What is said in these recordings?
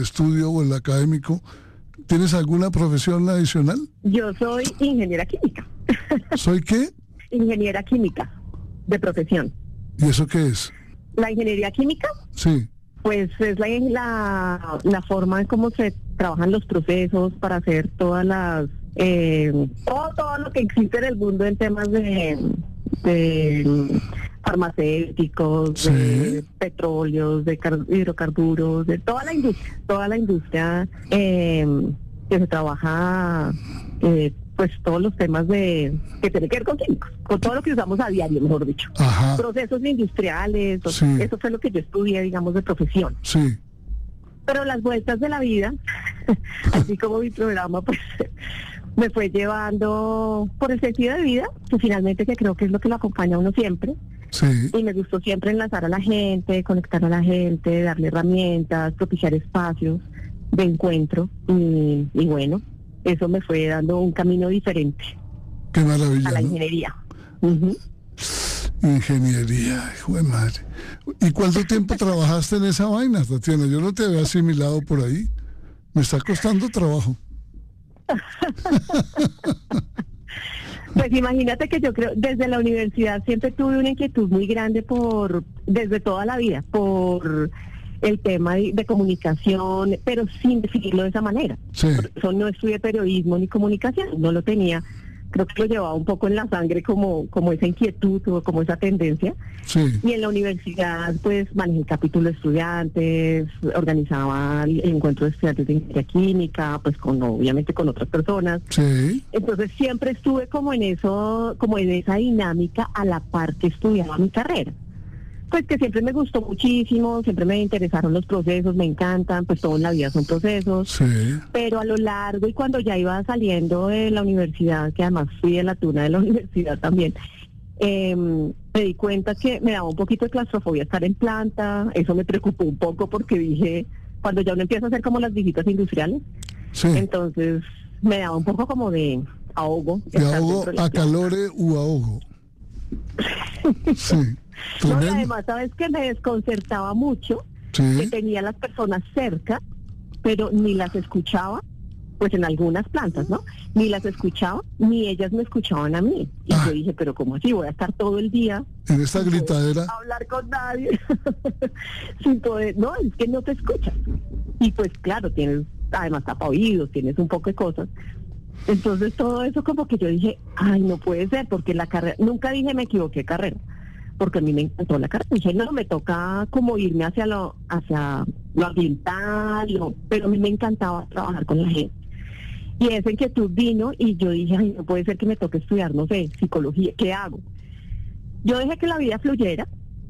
estudio o el académico, ¿tienes alguna profesión adicional? Yo soy ingeniera química. ¿Soy qué? Ingeniera química, de profesión. ¿Y eso qué es? La ingeniería química, Sí. pues es la forma en cómo se trabajan los procesos para hacer todas las... todo lo que existe en el mundo en temas de farmacéuticos, Sí. de petróleos, de hidrocarburos, de toda la industria que se trabaja, pues todos los temas que tienen que ver con químicos, con todo lo que usamos a diario, mejor dicho. Ajá. Procesos industriales, Sí. eso fue lo que yo estudié, digamos, de profesión. Sí. Pero las vueltas de la vida, así como mi programa, pues me fue llevando por el sentido de vida, que finalmente que creo que es lo que lo acompaña a uno siempre. Sí. Y me gustó siempre enlazar a la gente, conectar a la gente, darle herramientas, propiciar espacios de encuentro. Y bueno, eso me fue dando un camino diferente Qué maravilla, a la ¿no? ingeniería. Ujú. Ingeniería, hijo de madre. ¿Y cuánto tiempo trabajaste en esa vaina, Tatiana? Yo no te había asimilado por ahí. Me está costando trabajo. Pues imagínate que yo creo, desde la universidad siempre tuve una inquietud muy grande desde toda la vida, por el tema de comunicación, pero sin definirlo de esa manera. Sí. Por eso no estudié periodismo ni comunicación, no lo tenía. Creo que lo llevaba un poco en la sangre como esa inquietud o como esa tendencia. Sí. Y en la universidad, pues, manejé el capítulo de estudiantes, organizaba el encuentro de estudiantes de ingeniería química, pues, obviamente con otras personas. Sí. Entonces siempre estuve como en esa dinámica a la par que estudiaba mi carrera. Pues que siempre me gustó muchísimo, siempre me interesaron los procesos, me encantan, pues todo en la vida son procesos. Sí. Pero a lo largo y cuando ya iba saliendo de la universidad, que además fui de la tuna de la universidad también, me di cuenta que me daba un poquito de claustrofobia estar en planta. Eso me preocupó un poco porque dije, cuando ya uno empieza a hacer como las visitas industriales, Sí. entonces me daba un poco como de ahogo. ¿De estar ahogo, dentro de la acalore u ahogo? Sí. No, y Tremendo. además, sabes que me desconcertaba mucho que Sí. tenía las personas cerca, pero ni las escuchaba, pues en algunas plantas, ¿no? Ni las escuchaba, ni ellas me escuchaban a mí. Y Ah. yo dije, pero ¿cómo así? Voy a estar todo el día En esta sin poder gritadera. hablar con nadie, sin poder, no, es que no te escuchas. Y pues claro, tienes además tapaoídos, tienes un poco de cosas. Entonces todo eso como que yo dije, ay, no puede ser, porque la carrera, nunca dije me equivoqué de carrera, porque a mí me encantó la carrera. Dije, no, me toca como irme hacia lo ambiental, pero a mí me encantaba trabajar con la gente. Y esa inquietud vino y yo dije, ay, no puede ser que me toque estudiar, no sé, psicología, ¿qué hago? Yo dejé que la vida fluyera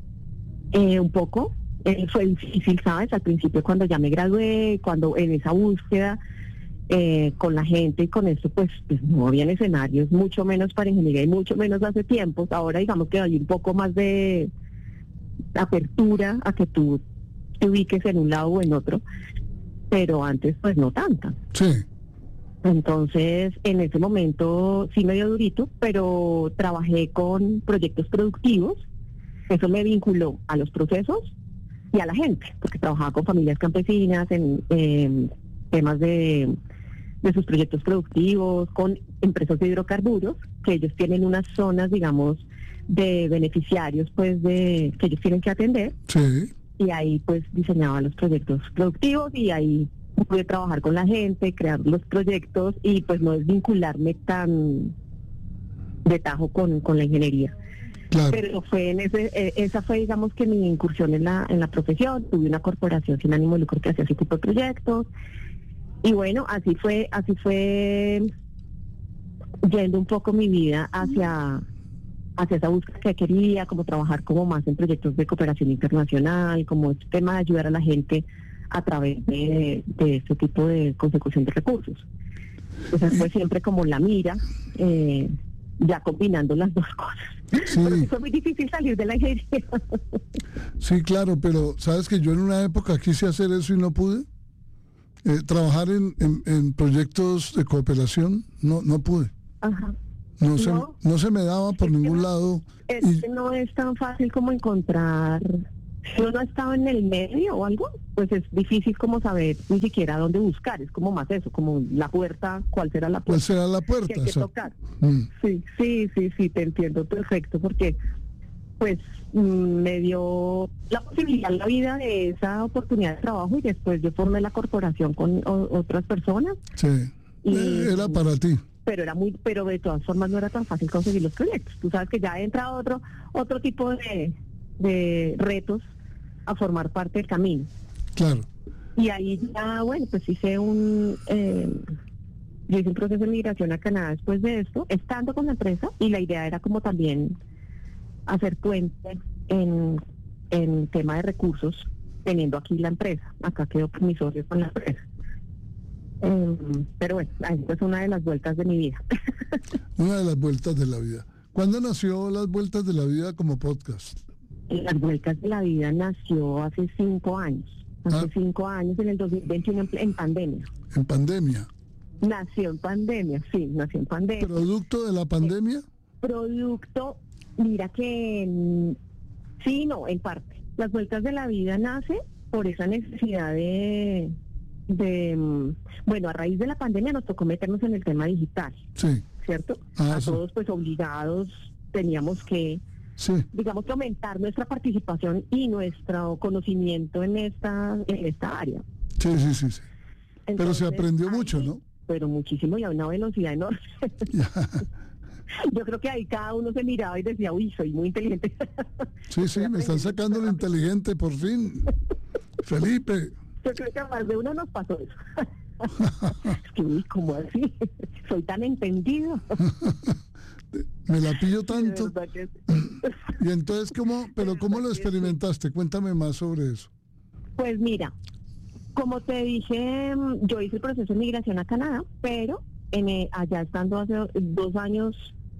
un poco. Fue difícil, ¿sabes? Al principio cuando ya me gradué, cuando en esa búsqueda con la gente y con esto, pues no habían escenarios, mucho menos para ingeniería y mucho menos hace tiempos. Ahora digamos que hay un poco más de apertura a que tú te ubiques en un lado o en otro, pero antes pues no tanta. Sí. Entonces, en ese momento sí me dio durito, pero trabajé con proyectos productivos. Eso me vinculó a los procesos y a la gente, porque trabajaba con familias campesinas en temas de sus proyectos productivos, con empresas de hidrocarburos, que ellos tienen unas zonas, digamos, de beneficiarios, pues, que ellos tienen que atender. Sí. Y ahí, pues, diseñaba los proyectos productivos y ahí pude trabajar con la gente, crear los proyectos y, pues, no desvincularme tan de tajo con la ingeniería. Claro. Pero fue esa fue, digamos, que mi incursión en la profesión. Tuve una corporación sin ánimo de lucro que hacía ese tipo de proyectos. Y bueno, así fue yendo un poco mi vida hacia esa búsqueda que quería, como trabajar como más en proyectos de cooperación internacional, como este tema de ayudar a la gente a través de este tipo de consecución de recursos. Entonces fue siempre como la mira, ya combinando las dos cosas. Sí. Pero sí fue muy difícil salir de la ingeniería. Sí, claro, pero sabes que yo en una época quise hacer eso y no pude. Trabajar en proyectos de cooperación, no pude. Ajá. No se me daba por Es que ningún no- lado. Es que no es tan fácil como encontrar Si uno ha estado en el medio o algo, pues es difícil como saber ni siquiera dónde buscar. Es como más eso, como la puerta, cuál será la ¿Cuál puerta será la que puerta? hay que Exacto. tocar. Mm, Sí, te entiendo perfecto, porque pues me dio la posibilidad en la vida de esa oportunidad de trabajo y después yo formé la corporación con otras personas sí. y Era para ti. pero de todas formas no era tan fácil conseguir los proyectos. Tú sabes que ya entra otro tipo de retos a formar parte del camino. Claro. Y ahí ya, bueno, pues yo hice un proceso de migración a Canadá después de esto, estando con la empresa, y la idea era como también hacer puente en tema de recursos, teniendo aquí la empresa. Acá quedó mi socio con la empresa. Pero bueno, esta es una de las vueltas de mi vida. Una de las vueltas de la vida. ¿Cuándo nació Las Vueltas de la Vida como podcast? Las vueltas de la vida nació hace 5 años. Hace 5 años, en el 2021, en pandemia. En pandemia. Nació en pandemia, sí, nació en pandemia. ¿Producto de la pandemia? Producto, mira que sí, no, en parte. Las vueltas de la vida nace por esa necesidad bueno, a raíz de la pandemia nos tocó meternos en el tema digital, Sí. ¿cierto? Ah, A sí. todos pues obligados teníamos que, Sí. digamos, que aumentar nuestra participación y nuestro conocimiento en esta área. Sí. Pero se Entonces, aprendió ahí, mucho, ¿no? Pero muchísimo y a una velocidad enorme. Ya. Yo creo que ahí cada uno se miraba y decía, uy, soy muy inteligente. Sí, me están sacando lo inteligente por fin. Felipe. Yo creo que a más de uno nos pasó eso. Es que, uy, ¿cómo así? Soy tan entendido. Me la pillo De tanto. verdad que sí. Y entonces, ¿cómo lo que sí. experimentaste? Cuéntame más sobre eso. Pues mira, como te dije, yo hice el proceso de migración a Canadá, pero allá estando hace 2 años,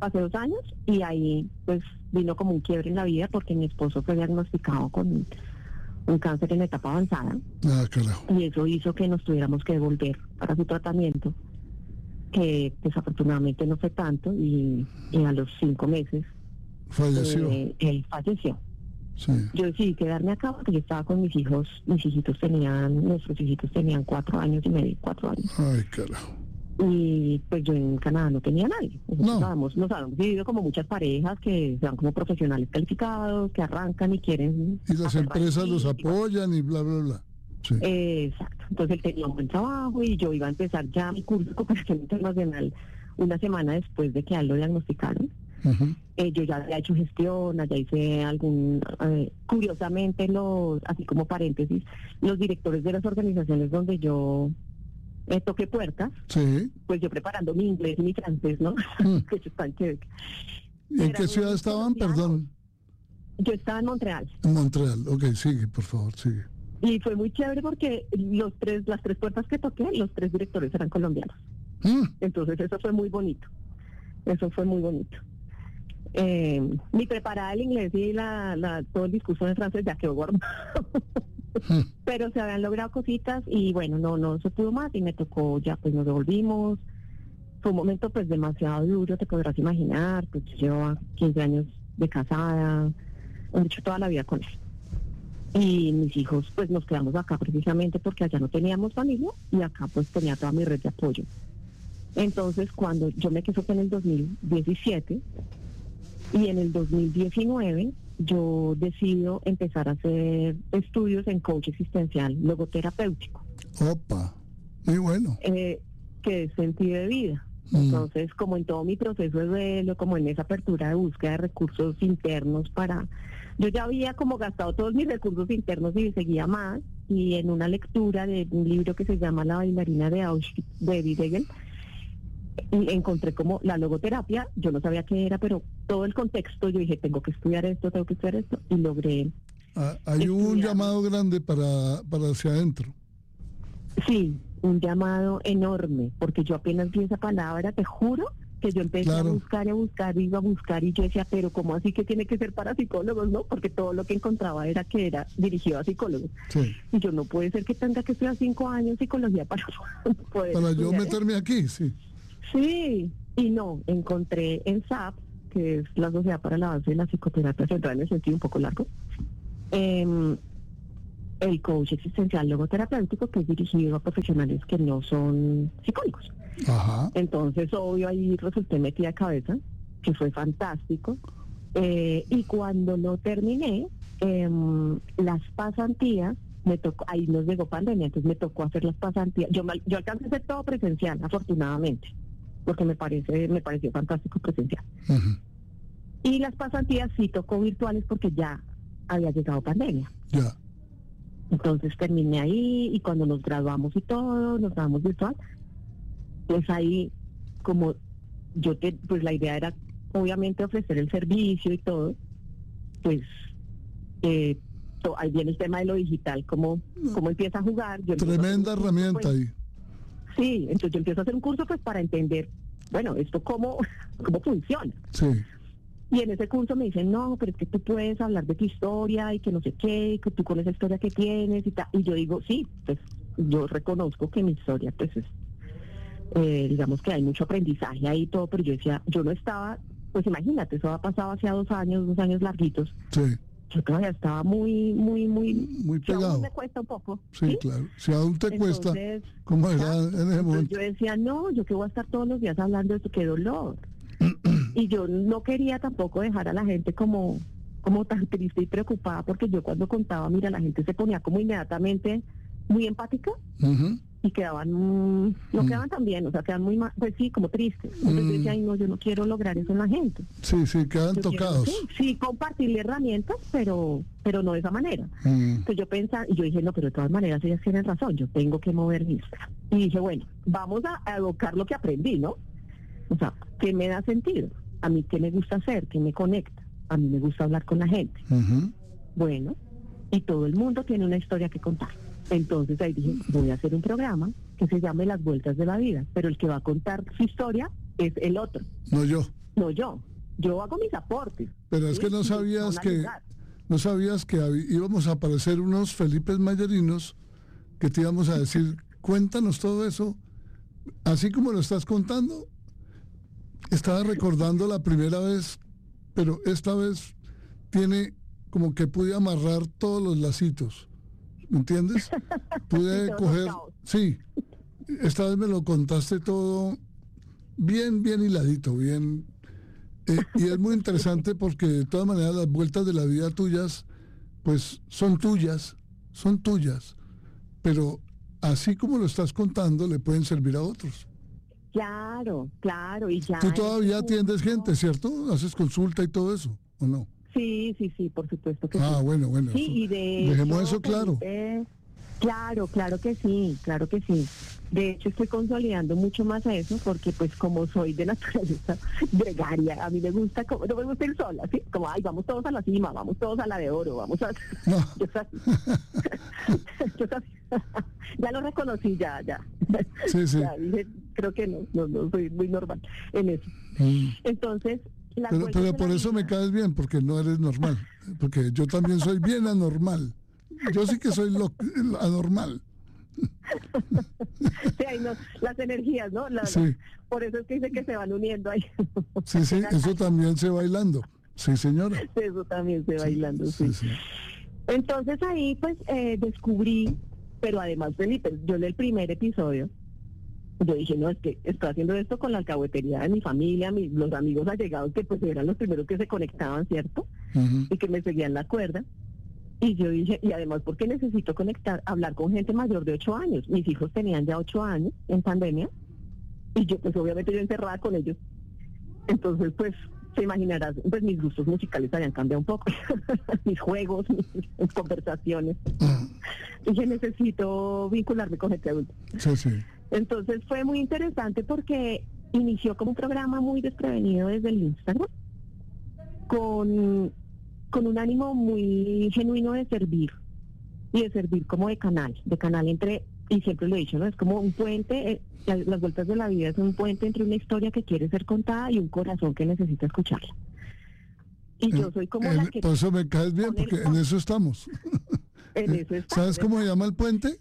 y ahí pues vino como un quiebre en la vida porque mi esposo fue diagnosticado con un cáncer en etapa avanzada Ah, carajo. y eso hizo que nos tuviéramos que devolver para su tratamiento, que desafortunadamente no fue tanto y a los 5 meses Falleció. él falleció. Sí. Yo decidí quedarme acá porque yo estaba con mis hijos, nuestros hijitos tenían 4 años y medio, 4 años. Ay, carajo. Y pues yo en Canadá no tenía nadie. No. Nos habíamos vivido como muchas parejas que se van como profesionales calificados, que arrancan y quieren... Y las hacer empresas los raíces, apoyan y bla, bla, bla. Sí. Exacto. Entonces él tenía un buen trabajo y yo iba a empezar ya mi curso de cooperación internacional una semana después de que a él lo diagnosticaron. Ujú. Yo ya había hecho gestión, allá hice curiosamente así como paréntesis, los directores de las organizaciones donde yo toqué puertas, Sí. pues yo preparando mi inglés y mi francés, ¿no? Que eso es tan chévere. ¿Y en Eran qué ciudad unos estaban? colombianos. Perdón. Yo estaba en Montreal En Montreal. Ok, sigue, por favor, sigue. y fue muy chévere porque las 3 puertas que toqué, los 3 directores eran colombianos. Entonces eso fue muy bonito. Mi preparada del inglés y todo el discurso de francés ya quedó guardado. Pero se habían logrado cositas y bueno, no se pudo más y me tocó, ya pues nos devolvimos. Fue un momento pues demasiado duro, te podrás imaginar, pues yo llevo 15 años de casada, he hecho toda la vida con él. Y mis hijos pues nos quedamos acá precisamente porque allá no teníamos familia y acá pues tenía toda mi red de apoyo. Entonces cuando yo me casé fue en el 2017 y en el 2019 yo decido empezar a hacer estudios en coach existencial logoterapéutico, Opa. Muy bueno. que es sentido de vida. Entonces, como en todo mi proceso de duelo, como en esa apertura de búsqueda de recursos internos yo ya había como gastado todos mis recursos internos y seguía más, y en una lectura de un libro que se llama La bailarina de Auschwitz, de Edith Egel, y encontré como la logoterapia, yo no sabía qué era, pero todo el contexto, yo dije, tengo que estudiar esto, y logré. Hay un estudiar. llamado grande para hacia adentro. Sí, un llamado enorme, porque yo apenas vi esa palabra, te juro que yo empecé Claro. a buscar, iba a buscar, y yo decía, pero ¿cómo así que tiene que ser para psicólogos, no? Porque todo lo que encontraba era que era dirigido a psicólogos. Sí. Y yo no puede ser que tenga que estudiar 5 años psicología para poder Para yo estudiar meterme aquí, sí. Sí, y no, encontré en SAP, que es la Sociedad para el Avance de la Psicoterapia Central, en el sentido un poco largo, el coach existencial logoterapéutico, que es dirigido a profesionales que no son psicólogos. Ajá. Entonces, obvio, ahí resulté metida de cabeza, que fue fantástico. Y cuando lo terminé, las pasantías, me tocó, ahí nos llegó pandemia, entonces me tocó hacer las pasantías. Yo alcancé a hacer todo presencial, afortunadamente, porque me pareció fantástico presencial. Uh-huh. Y las pasantías sí tocó virtuales porque ya había llegado pandemia. Ya. Entonces terminé ahí, y cuando nos graduamos y todo, nos graduamos virtual, pues ahí, como pues la idea era obviamente ofrecer el servicio y todo, pues ahí viene el tema de lo digital, cómo empieza a jugar. Tremenda herramienta ahí. Sí, entonces yo empiezo a hacer un curso pues para entender, bueno, esto cómo funciona. Sí. Y en ese curso me dicen, no, pero es que tú puedes hablar de tu historia y que no sé qué, que tú con esa historia que tienes y tal. Y yo digo, sí, pues yo reconozco que mi historia pues es, digamos que hay mucho aprendizaje ahí y todo, pero yo decía, yo no estaba, pues imagínate, eso ha pasado hace 2 años larguitos. Sí. Yo todavía estaba muy pegado. Aún me cuesta un poco. Sí, claro. Si aún te cuesta, ¿cómo era en ese momento? Yo decía, no, yo que voy a estar todos los días hablando de esto, qué dolor. Y yo no quería tampoco dejar a la gente como tan triste y preocupada, porque yo cuando contaba, mira, la gente se ponía como inmediatamente muy empática. Uh-huh. Y quedaban, no quedaban tan bien, o sea, quedaban muy mal, pues sí, como tristes. Entonces yo decía, ay, no, yo no quiero lograr eso en la gente. Sí, quedan tocados. Sí, compartirle herramientas, pero no de esa manera. Entonces yo pensaba, y yo dije, no, pero de todas maneras ellas tienen razón, yo tengo que mover mi Instagram. Y dije, bueno, vamos a evocar lo que aprendí, ¿no? O sea, ¿qué me da sentido? A mí, ¿qué me gusta hacer? ¿Qué me conecta? A mí me gusta hablar con la gente. Uh-huh. Bueno, y todo el mundo tiene una historia que contar. Entonces ahí dije, voy a hacer un programa que se llame Las Vueltas de la Vida, pero el que va a contar su historia es el otro. No yo. No yo. Yo hago mis aportes. Pero es que no sabías que íbamos a aparecer unos Felipes Mayerinos que te íbamos a decir, cuéntanos todo eso, así como lo estás contando. Estaba recordando la primera vez, pero esta vez tiene como que pude amarrar todos los lacitos. ¿Me entiendes? Pude coger... Sí, esta vez me lo contaste todo bien hiladito, bien... y es muy interesante porque de todas maneras las vueltas de la vida tuyas, pues son tuyas, pero así como lo estás contando, le pueden servir a otros. Claro, y ya... Tú todavía atiendes gente, ¿cierto? ¿Haces consulta y todo eso, o no? Sí, por supuesto que sí. Bueno. Sí, y dejemos eso claro. Claro que sí. De hecho, estoy consolidando mucho más eso, porque pues como soy de naturaleza gregaria, a mí me gusta, no me gusta ir sola, ¿sí? Como, ay, vamos todos a la cima, vamos todos a la de oro, vamos a... No. Yo ya lo reconocí, ya. Sí. Ya dije, creo que no soy muy normal en eso. Entonces... Pero por eso me caes bien, porque no eres normal. Porque yo también soy bien anormal. Yo sí que soy anormal. Sí, ahí no, las energías, ¿no? Sí. Por eso es que dice que se van uniendo ahí. Sí, eso también se bailando. Sí, señora. Eso también se bailando, sí. Entonces ahí pues descubrí, pero además, Felipe, yo en el primer episodio, yo dije, no, es que estoy haciendo esto con la alcahuetería de mi familia, los amigos allegados que pues eran los primeros que se conectaban, ¿cierto? Uh-huh. Y que me seguían la cuerda. Y yo dije, y además porque necesito hablar con gente mayor de 8 años. Mis hijos tenían ya 8 años en pandemia, y yo pues obviamente yo encerrada con ellos. Entonces pues te imaginarás, pues mis gustos musicales habían cambiado un poco, mis juegos, mis conversaciones. Dije, necesito vincularme con gente adulta. Sí. Entonces fue muy interesante porque inició como un programa muy desprevenido desde el Instagram, con un ánimo muy genuino de servir, y de servir como de canal entre, y siempre lo he dicho, ¿no? Es como un puente, las vueltas de la vida es un puente entre una historia que quiere ser contada y un corazón que necesita escucharla. Y yo soy como la que... Por eso me caes bien, porque en eso estamos. ¿Sabes cómo se llama el puente?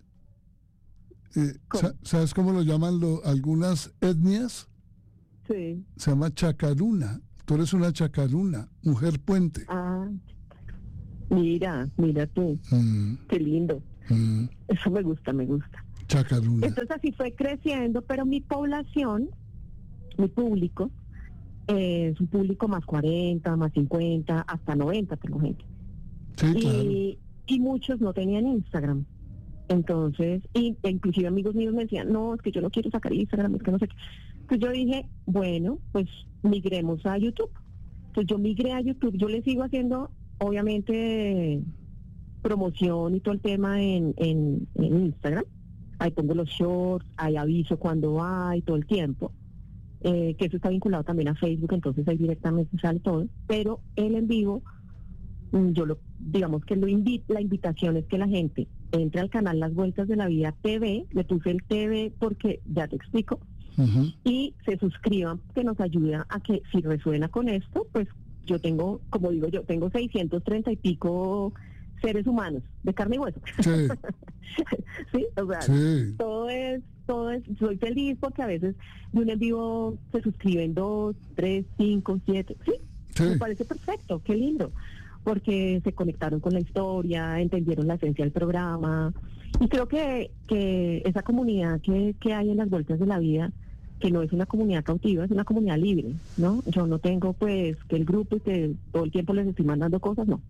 ¿Sabes cómo lo llaman algunas etnias? Sí. Se llama chacaruna. Tú eres una chacaruna, mujer puente. Mira tú, qué lindo. Eso me gusta. Chacaruna. Entonces así fue creciendo, pero mi población, mi público, es un público más 40, más 50, hasta 90, tengo gente. Sí, claro. Y muchos no tenían Instagram. Entonces, inclusive amigos míos me decían, no, es que yo no quiero sacar Instagram, es que no sé qué. Entonces yo dije, bueno, pues migremos a YouTube. Entonces yo migré a YouTube, yo le sigo haciendo, obviamente, promoción y todo el tema en Instagram. Ahí pongo los shorts, ahí aviso cuando hay, todo el tiempo. Que eso está vinculado también a Facebook, entonces ahí directamente sale todo. Pero el en vivo, digamos que la invitación es que la gente entre al canal Las Vueltas de la Vida TV, le puse el TV porque ya te explico, y se suscriban, que nos ayuda a que si resuena con esto, pues yo tengo, como digo yo, tengo 630 y pico seres humanos de carne y hueso. Sí. Sí, o sea, Sí. todo es, soy feliz porque a veces de un en vivo se suscriben 2, 3, 5, 7, sí, Sí. me parece perfecto, qué lindo, porque se conectaron con la historia, entendieron la esencia del programa, y creo que esa comunidad que hay en Las Vueltas de la Vida, que no es una comunidad cautiva, es una comunidad libre, ¿no? Yo no tengo pues que el grupo y que todo el tiempo les estoy mandando cosas, no.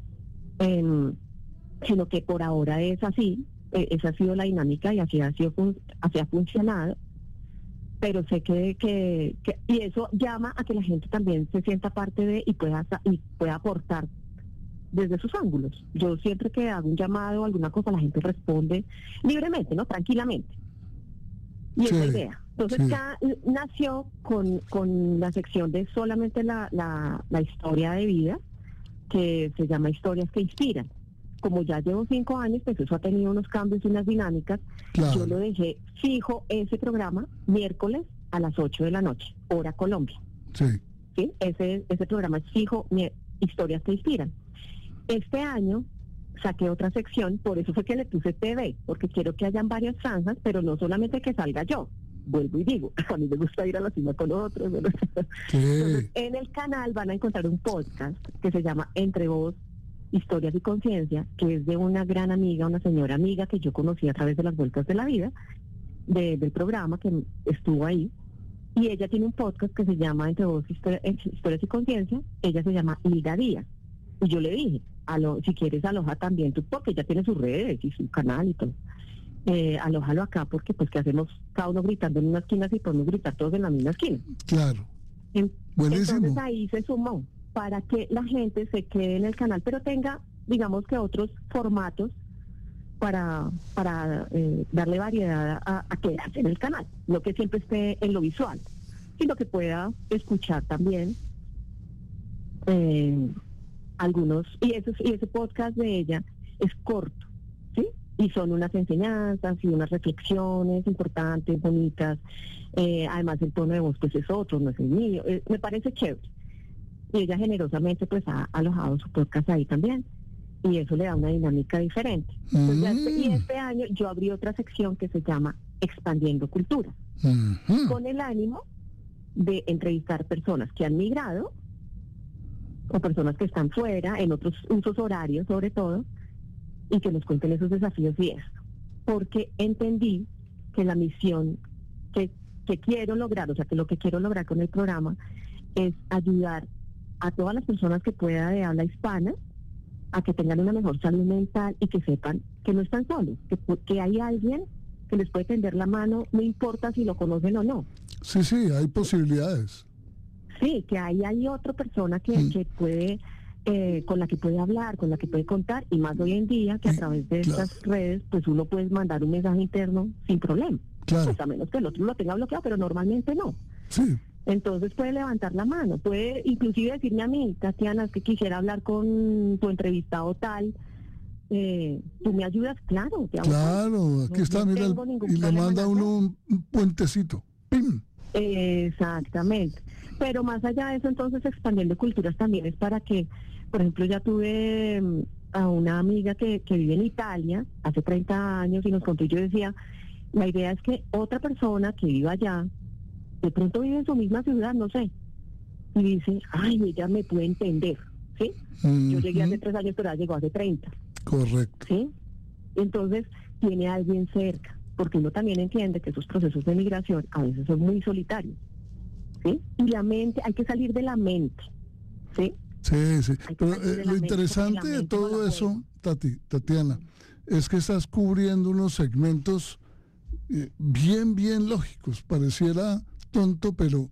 Sino que por ahora es así, esa ha sido la dinámica y así ha funcionado, pero sé que y eso llama a que la gente también se sienta parte de y pueda aportar desde sus ángulos. Yo siempre que hago un llamado o alguna cosa, la gente responde libremente, ¿no? Tranquilamente. Y esa es la idea. Entonces ya nació con la sección de solamente la historia de vida, que se llama Historias que Inspiran. Como ya llevo 5 años, pues eso ha tenido unos cambios y unas dinámicas. Claro. Yo lo dejé fijo ese programa miércoles a las 8 de la noche, hora Colombia. Sí. ¿Sí? Ese programa es fijo, Historias que Inspiran. Este año saqué otra sección, por eso fue que le puse TV, porque quiero que hayan varias franjas, pero no solamente que salga yo. Vuelvo y digo, a mí me gusta ir a la cima con otros. ¿No? Sí. Entonces, en el canal van a encontrar un podcast que se llama Entre Voz, Historias y Conciencia, que es de una gran amiga, una señora amiga que yo conocí a través de Las Vueltas de la Vida, del programa que estuvo ahí. Y ella tiene un podcast que se llama Entre Voz, Historias y Conciencia. Ella se llama Hilda Díaz. Y yo le dije, si quieres aloja también tú, porque ella tiene sus redes y su canal y todo. Alójalo acá, porque pues que hacemos cada uno gritando en una esquina si podemos gritar todos en la misma esquina. Claro. Buenísimo. Entonces ahí se sumó para que la gente se quede en el canal, pero tenga, digamos que otros formatos para darle variedad a quedarse en el canal, no que siempre esté en lo visual, sino que pueda escuchar también algunos, y ese podcast de ella es corto, ¿sí? Y son unas enseñanzas y unas reflexiones importantes, bonitas. Además el tono de voz pues es otro, no es el mío. Me parece chévere. Y ella generosamente pues ha alojado su podcast ahí también. Y eso le da una dinámica diferente. Entonces, y este año yo abrí otra sección que se llama Expandiendo Cultura. Con el ánimo de entrevistar personas que han migrado o personas que están fuera, en otros usos horarios sobre todo, y que nos cuenten esos desafíos y esto. Porque entendí que la misión que quiero lograr, o sea, que lo que quiero lograr con el programa es ayudar a todas las personas que pueda de habla hispana a que tengan una mejor salud mental y que sepan que no están solos, que hay alguien que les puede tender la mano, no importa si lo conocen o no. Sí, hay posibilidades. Sí, que ahí hay otra persona que puede... con la que puede hablar, con la que puede contar, y más hoy en día que a través de estas redes, pues uno puede mandar un mensaje interno sin problema. Claro. Pues a menos que el otro lo tenga bloqueado, pero normalmente no. Sí. Entonces puede levantar la mano, puede inclusive decirme a mí, Tatiana, es que quisiera hablar con tu entrevistado tal, ¿tú me ayudas? Claro, te hago Claro, aquí está, mira, y le manda uno un puentecito. ¡Pim! Exactamente. Pero más allá de eso, entonces, Expandiendo Culturas también es para que, por ejemplo, ya tuve a una amiga que vive en Italia hace 30 años y nos contó, y yo decía, la idea es que otra persona que viva allá, de pronto vive en su misma ciudad, no sé, y dice, ay, ella me puede entender, ¿sí? Yo llegué hace 3 años, pero ella llegó hace 30. Correcto. ¿Sí? Entonces, tiene a alguien cerca, porque uno también entiende que esos procesos de migración a veces son muy solitarios, ¿sí? Y la mente, hay que salir de la mente, ¿sí? Sí. Pero lo interesante de todo eso, Tatiana, es que estás cubriendo unos segmentos bien lógicos. Pareciera tonto, pero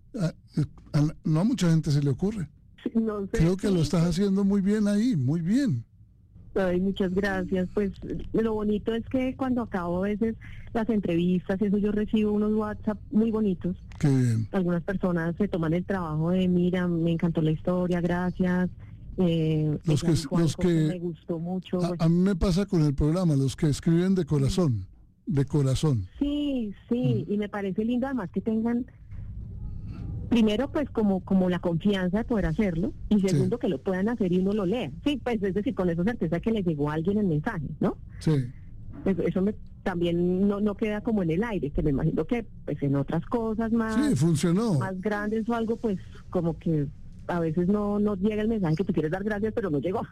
no a mucha gente se le ocurre. No sé, creo que lo estás haciendo muy bien ahí, muy bien. Ay, muchas gracias. Pues lo bonito es que cuando acabo a veces las entrevistas, eso, yo recibo unos WhatsApp muy bonitos. Qué bien. Algunas personas se toman el trabajo de, mira, me encantó la historia, gracias. Los que me gustó mucho. A mí me pasa con el programa, los que escriben de corazón, Sí, y me parece lindo además que tengan, primero pues como la confianza de poder hacerlo, y segundo que lo puedan hacer y uno lo lea. Sí, pues es decir, con esa certeza que le llegó a alguien el mensaje, ¿no? Sí. Eso también no queda como en el aire, que me imagino que pues en otras cosas más, funcionó. más grandes o algo, pues como que a veces no llega el mensaje que tú quieres dar gracias, pero no llegó.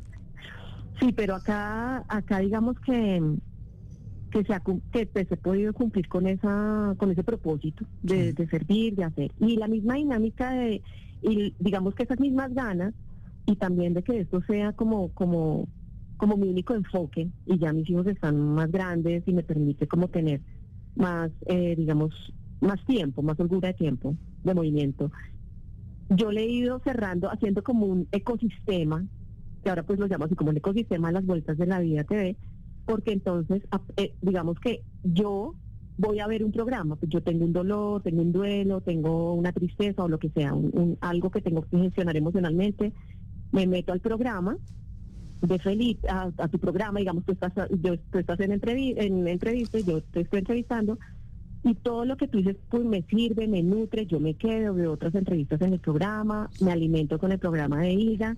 Sí, pero acá digamos que se ha podido cumplir con ese propósito de servir, de hacer. Y la misma dinámica y digamos que esas mismas ganas, y también de que esto sea como mi único enfoque, y ya mis hijos están más grandes y me permite como tener más, digamos, más tiempo, más holgura de tiempo, de movimiento. Yo le he ido cerrando, haciendo como un ecosistema, que ahora pues lo llamo así como el ecosistema de las vueltas de la vida TV, porque entonces, digamos que yo voy a ver un programa, pues yo tengo un dolor, tengo un duelo, tengo una tristeza o lo que sea, algo que tengo que gestionar emocionalmente, me meto al programa de Felipe, a tu programa, digamos, tú estás en entrevista y yo te estoy entrevistando, y todo lo que tú dices pues me sirve, me nutre, yo me quedo, veo otras entrevistas en el programa, me alimento con el programa de Hilda,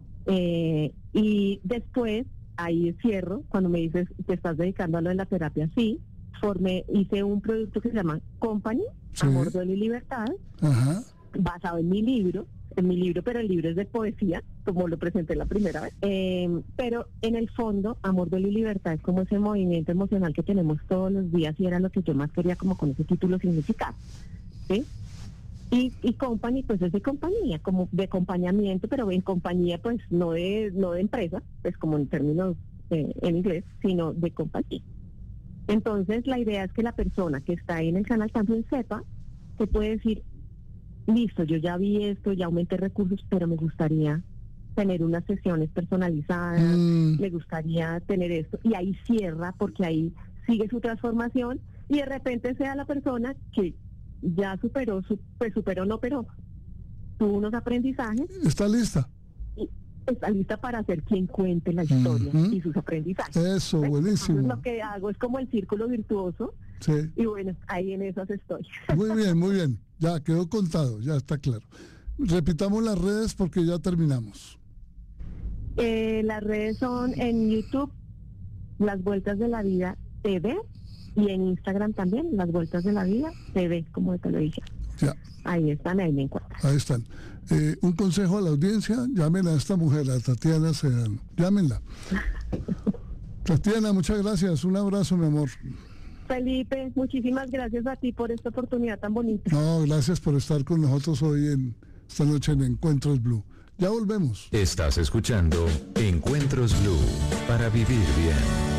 y después ahí cierro, cuando me dices, ¿te estás dedicando a lo de la terapia? Sí, hice un producto que se llama Company, sí. Amor, Duelo y Libertad, basado en mi libro, pero el libro es de poesía, como lo presenté la primera vez. Pero en el fondo, Amor, Duelo y Libertad es como ese movimiento emocional que tenemos todos los días, y era lo que yo más quería como con ese título significar, ¿sí? Y Company, pues es de compañía, como de acompañamiento, pero en compañía, pues no de empresa, pues como en términos en inglés, sino de compañía. Entonces, la idea es que la persona que está ahí en el canal también sepa que puede decir, listo, yo ya vi esto, ya aumenté recursos, pero me gustaría tener unas sesiones personalizadas, me gustaría tener esto, y ahí cierra, porque ahí sigue su transformación, y de repente sea la persona que ya superó, pero tuvo unos aprendizajes. Está lista. Y está lista para ser quien cuente la historia y sus aprendizajes. Eso, buenísimo. Entonces lo que hago es como el círculo virtuoso. Sí. Y bueno, ahí en esas estoy. Muy bien. Ya quedó contado, ya está claro. Repitamos las redes porque ya terminamos. Las redes son en YouTube, Las Vueltas de la Vida TV, y en Instagram también, Las Vueltas de la Vida TV, como de televisión. Ya. Ahí están, ahí me encuentran. Ahí están. Un consejo a la audiencia, llamen a esta mujer, a Tatiana Sedano. Llámenla. Tatiana, muchas gracias. Un abrazo, mi amor. Felipe, muchísimas gracias a ti por esta oportunidad tan bonita. No, gracias por estar con nosotros hoy esta noche en Encuentros Blue. Ya volvemos. Estás escuchando Encuentros Blue, para vivir bien.